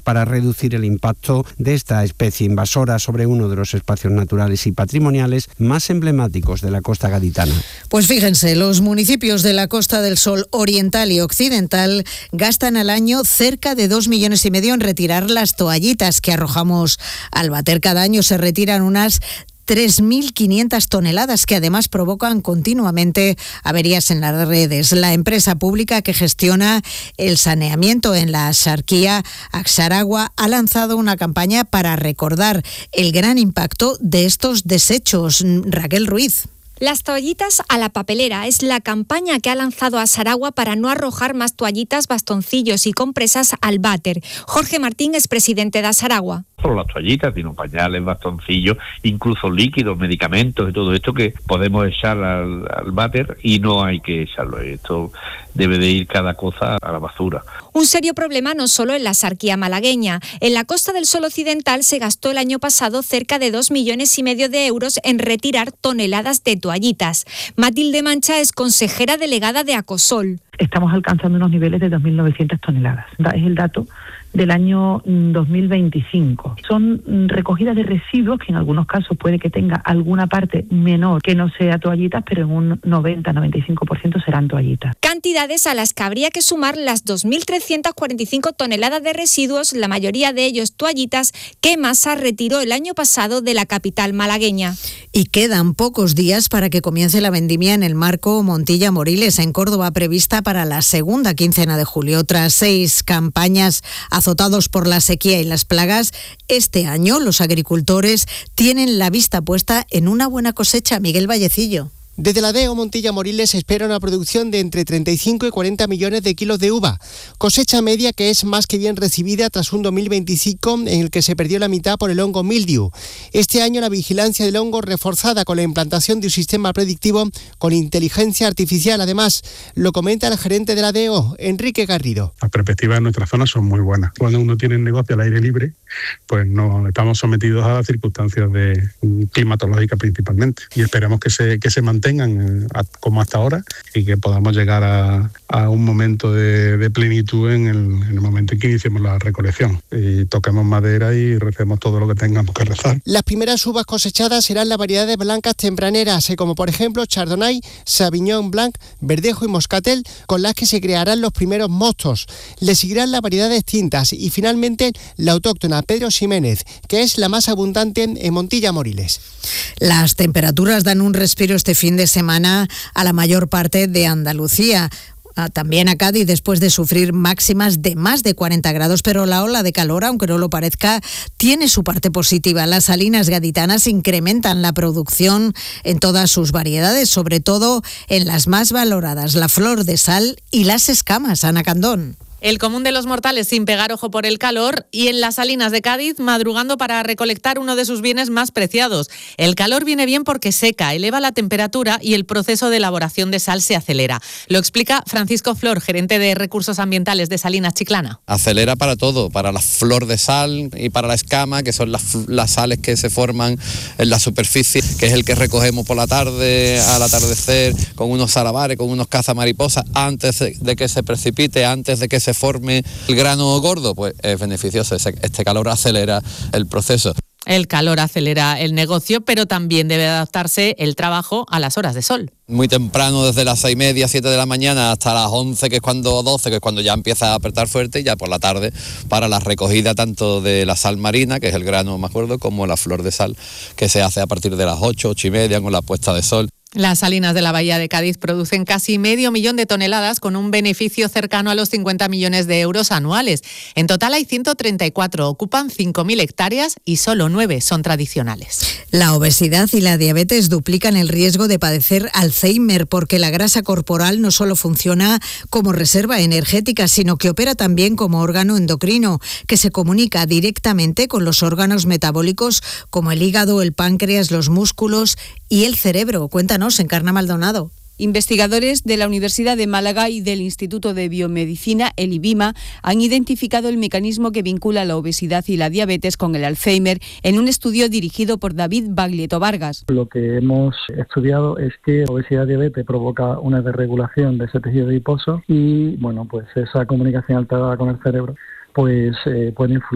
para reducir el impacto de esta especie invasora sobre uno de los espacios naturales y patrimoniales más emblemáticos de la costa gaditana. Pues fíjense, los municipios de la Costa del Sol oriental y occidental gastan al año cerca de 2,5 millones en retirar las toallitas que arrojamos al váter. Cada año se retiran unas 3.500 toneladas que además provocan continuamente averías en las redes. La empresa pública que gestiona el saneamiento en la Axarquía, Axaragua, ha lanzado una campaña para recordar el gran impacto de estos desechos. Raquel Ruiz. Las toallitas a la papelera es la campaña que ha lanzado Axaragua para no arrojar más toallitas, bastoncillos y compresas al váter. Jorge Martín es presidente de Axaragua. Solo las toallitas, sino pañales, bastoncillos, incluso líquidos, medicamentos y todo esto que podemos echar al váter y no hay que echarlo. Esto debe de ir cada cosa a la basura. Un serio problema no solo en la Axarquía malagueña. En la Costa del Sol occidental se gastó el año pasado cerca de 2,5 millones de euros en retirar toneladas de toallitas. Matilde Mancha es consejera delegada de Acosol. Estamos alcanzando unos niveles de 2.900 toneladas. Es el dato del año 2025. Son recogidas de residuos que en algunos casos puede que tenga alguna parte menor que no sea toallitas, pero en un 90-95% serán toallitas. Cantidades a las que habría que sumar las 2.345 toneladas de residuos, la mayoría de ellos toallitas, que Masa retiró el año pasado de la capital malagueña. Y quedan pocos días para que comience la vendimia en el marco Montilla Moriles, en Córdoba, prevista para la segunda quincena de julio. Tras 6 campañas azotados por la sequía y las plagas, este año los agricultores tienen la vista puesta en una buena cosecha. Miguel Vallecillo. Desde la DEO Montilla Moriles se espera una producción de entre 35 y 40 millones de kilos de uva. Cosecha media que es más que bien recibida tras un 2025 en el que se perdió la mitad por el hongo mildiu. Este año la vigilancia del hongo reforzada con la implantación de un sistema predictivo con inteligencia artificial. Además, lo comenta el gerente de la DEO, Enrique Garrido. Las perspectivas en nuestra zona son muy buenas. Cuando uno tiene un negocio al aire libre, pues no estamos sometidos a circunstancias climatológicas principalmente. Y esperamos que se mantengan como hasta ahora y que podamos llegar a un momento de plenitud en el momento en que iniciemos la recolección y toquemos madera y recemos todo lo que tengamos que rezar. Las primeras uvas cosechadas serán las variedades blancas tempraneras, como por ejemplo Chardonnay, Sauvignon Blanc, Verdejo y Moscatel, con las que se crearán los primeros mostos. Le seguirán las variedades tintas y finalmente la autóctona Pedro Ximénez, que es la más abundante en Montilla Moriles. Las temperaturas dan un respiro este fin de semana a la mayor parte de Andalucía. También a Cádiz, después de sufrir máximas de más de 40 grados, pero la ola de calor, aunque no lo parezca, tiene su parte positiva. Las salinas gaditanas incrementan la producción en todas sus variedades, sobre todo en las más valoradas, la flor de sal y las escamas. Ana Candón. El común de los mortales sin pegar ojo por el calor y en las salinas de Cádiz madrugando para recolectar uno de sus bienes más preciados. El calor viene bien porque seca, eleva la temperatura y el proceso de elaboración de sal se acelera. Lo explica Francisco Flor, gerente de Recursos Ambientales de Salinas Chiclana. Acelera para todo, para la flor de sal y para la escama, que son las sales que se forman en la superficie, que es el que recogemos por la tarde, al atardecer, con unos salabares, con unos cazamariposas, antes de que se precipite, antes de que se forme el grano gordo, pues es beneficioso. Este calor acelera el proceso. El calor acelera el negocio, pero también debe adaptarse el trabajo a las horas de sol. Muy temprano, desde las 6:30, 7 de la mañana, hasta las 11, 12, que es cuando ya empieza a apretar fuerte, y ya por la tarde para la recogida tanto de la sal marina, que es el grano más gordo, como la flor de sal, que se hace a partir de las 8, 8:30, con la puesta de sol. Las salinas de la Bahía de Cádiz producen casi 500.000 de toneladas con un beneficio cercano a los 50 millones de euros anuales. En total hay 134, ocupan 5.000 hectáreas y solo 9 son tradicionales. La obesidad y la diabetes duplican el riesgo de padecer Alzheimer porque la grasa corporal no solo funciona como reserva energética, sino que opera también como órgano endocrino que se comunica directamente con los órganos metabólicos como el hígado, el páncreas, los músculos y el cerebro. Cuéntanos, Encarna Maldonado. Investigadores de la Universidad de Málaga y del Instituto de Biomedicina, el IBIMA, han identificado el mecanismo que vincula la obesidad y la diabetes con el Alzheimer en un estudio dirigido por David Baglietto Vargas. Lo que hemos estudiado es que obesidad y diabetes provoca una desregulación de ese tejido adiposo y, esa comunicación alterada con el cerebro puede influir